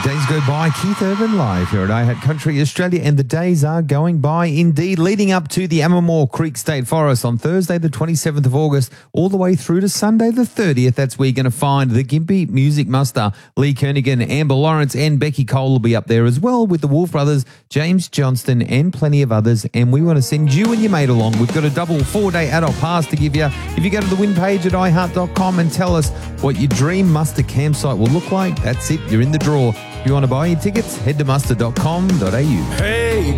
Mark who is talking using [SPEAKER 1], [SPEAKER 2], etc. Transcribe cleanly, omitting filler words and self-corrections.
[SPEAKER 1] Days go by. Keith Urban live here at iHat Country Australia, and the days are going by indeed, leading up to the Ammermoor Creek State Forest on Thursday the 27th of August all the way through to Sunday the 30th. That's where you're going to find the Gympie Music Muster. Lee Kernigan, Amber Lawrence and Becky Cole will be up there as well, with the Wolf Brothers, James Johnston and plenty of others, and we want to send you and your mate along. We've got a double 4-day adult pass to give you. If you go to the win page at iHeart.com and tell us what your dream muster campsite will look like, that's it, you're in the draw. If you want to buy your tickets, head to muster.com.au.
[SPEAKER 2] Hey.